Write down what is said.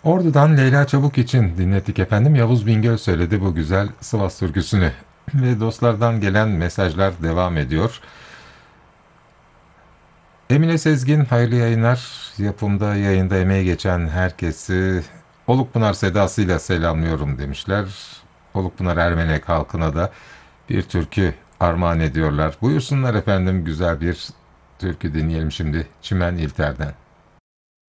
Ordu'dan Leyla Çabuk için dinlettik efendim. Yavuz Bingöl söyledi bu güzel Sivas türküsünü. Ve dostlardan gelen mesajlar devam ediyor. Emine Sezgin, hayırlı yayınlar. Yapımda, yayında emeği geçen herkesi Olukpınar sedasıyla selamlıyorum demişler. Olukpınar Ermenek halkına da bir türkü armağan ediyorlar. Buyursunlar efendim, güzel bir türkü dinleyelim şimdi Çimen İlter'den.